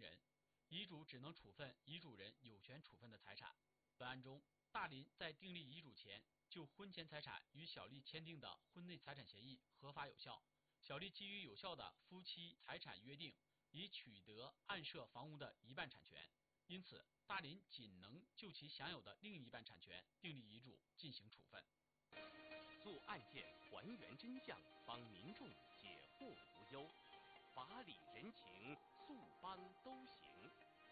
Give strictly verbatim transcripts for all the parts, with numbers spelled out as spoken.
人，遗嘱只能处分遗嘱人有权处分的财产。本案中，大林在订立遗嘱前，就婚前财产与小丽签订的婚内财产协议合法有效，小丽基于有效的夫妻财产约定，已取得案涉房屋的一半产权，因此大林仅能就其享有的另一半产权订立遗嘱进行处分。 做案件还原真相，帮民众解惑无忧，法理人情，速帮都行。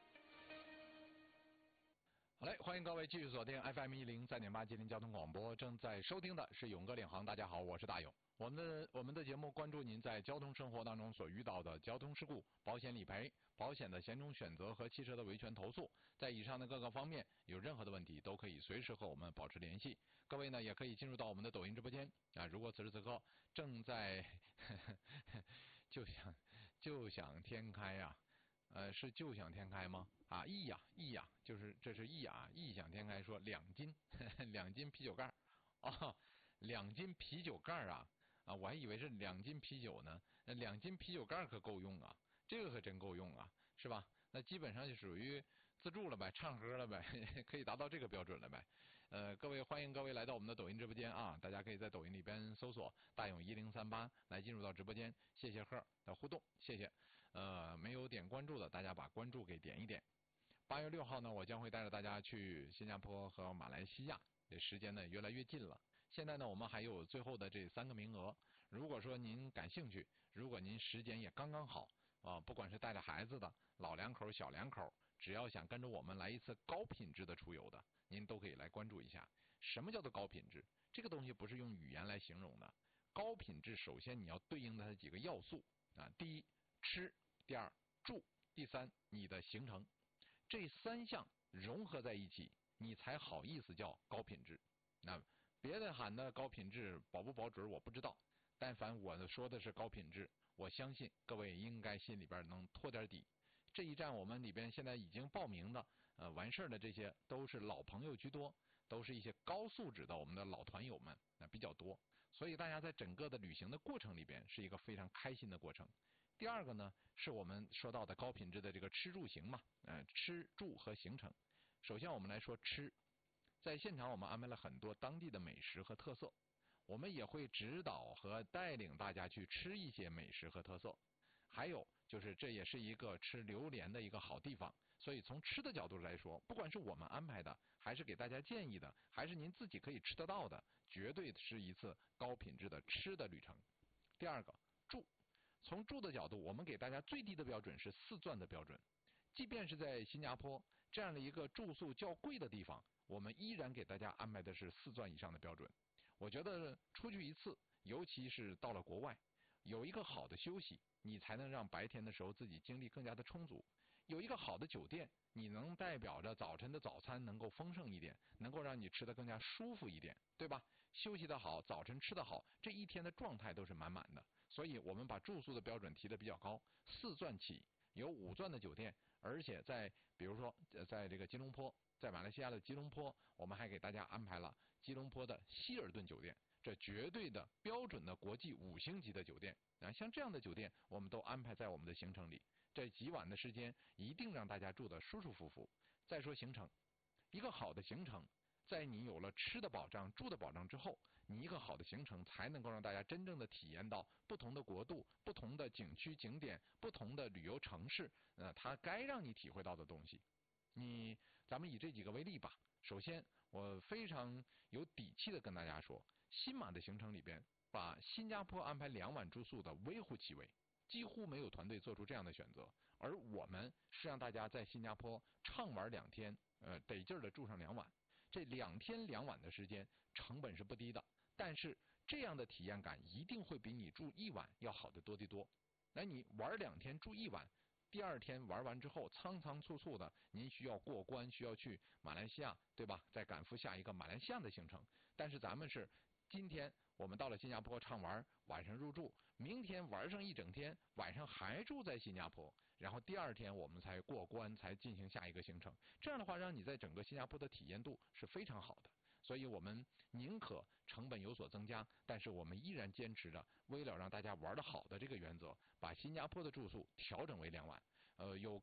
好嘞，欢迎各位继续锁定 F M 一零三点八吉林交通广播，正在收听的是勇哥领航。大家好，我是大勇。我们的我们的节目关注您在交通生活当中所遇到的交通事故、保险理赔、保险的险种选择和汽车的维权投诉。在以上的各个方面有任何的问题，都可以随时和我们保持联系。各位呢，也可以进入到我们的抖音直播间啊。如果此时此刻正在呵呵就想就想天开呀、啊。呃，是就想天开吗？啊，异呀异呀，就是这是异啊，异想天开说两斤呵呵两斤啤酒盖啊，两斤啤酒盖啊啊，我还以为是两斤啤酒呢，那两斤啤酒盖可够用啊，这个可真够用啊，是吧？那基本上就属于自助了呗，唱歌了呗，可以达到这个标准了呗。呃，各位欢迎各位来到我们的抖音直播间啊，大家可以在抖音里边搜索大勇一零三八来进入到直播间，谢谢贺的互动，谢谢。呃，没有点关注的，大家把关注给点一点。八月六号呢，我将会带着大家去新加坡和马来西亚，这时间呢越来越近了。现在呢，我们还有最后的这三个名额。如果说您感兴趣，如果您时间也刚刚好啊，不管是带着孩子的、老两口、小两口，只要想跟着我们来一次高品质的出游的，您都可以来关注一下。什么叫做高品质？这个东西不是用语言来形容的。高品质，首先你要对应的它几个要素啊，第一，吃；第二，住；第三，你的行程。这三项融合在一起，你才好意思叫高品质。那别的喊的高品质保不保准我不知道，但凡我说的是高品质，我相信各位应该心里边能托点底。这一站我们里边现在已经报名的呃完事儿的这些都是老朋友居多，都是一些高素质的我们的老团友们，那比较多，所以大家在整个的旅行的过程里边是一个非常开心的过程。第二个呢，是我们说到的高品质的这个吃住行嘛，呃，吃住和行程。首先我们来说吃，在现场我们安排了很多当地的美食和特色，我们也会指导和带领大家去吃一些美食和特色。还有就是这也是一个吃榴莲的一个好地方，所以从吃的角度来说，不管是我们安排的，还是给大家建议的，还是您自己可以吃得到的，绝对是一次高品质的吃的旅程。第二个，住。从住的角度，我们给大家最低的标准是四钻的标准，即便是在新加坡这样的一个住宿较贵的地方，我们依然给大家安排的是四钻以上的标准。我觉得出去一次，尤其是到了国外，有一个好的休息，你才能让白天的时候自己精力更加的充足。有一个好的酒店，你能代表着早晨的早餐能够丰盛一点，能够让你吃得更加舒服一点，对吧？休息得好，早晨吃得好，这一天的状态都是满满的。所以我们把住宿的标准提得比较高，四钻起，有五钻的酒店，而且在比如说在这个吉隆坡，在马来西亚的吉隆坡，我们还给大家安排了吉隆坡的希尔顿酒店，这绝对的标准的国际五星级的酒店啊，像这样的酒店我们都安排在我们的行程里，这几晚的时间一定让大家住得舒舒服服。再说行程，一个好的行程，在你有了吃的保障、住的保障之后，你一个好的行程才能够让大家真正的体验到不同的国度、不同的景区景点、不同的旅游城市，呃，它该让你体会到的东西。你，咱们以这几个为例吧。首先，我非常有底气的跟大家说，新马的行程里边，把新加坡安排两晚住宿的微乎其微，几乎没有团队做出这样的选择。而我们是让大家在新加坡畅玩两天，呃，得劲儿的住上两晚。这两天两晚的时间成本是不低的，但是这样的体验感一定会比你住一晚要好得多得多。那你玩两天住一晚，第二天玩完之后仓仓促促的，您需要过关，需要去马来西亚，对吧？再赶赴下一个马来西亚的行程。但是咱们是今天我们到了新加坡畅玩，晚上入住，明天玩上一整天，晚上还住在新加坡，然后第二天我们才过关，才进行下一个行程。这样的话，让你在整个新加坡的体验度是非常好的。所以我们宁可成本有所增加，但是我们依然坚持着为了让大家玩得好的这个原则，把新加坡的住宿调整为两晚。呃，有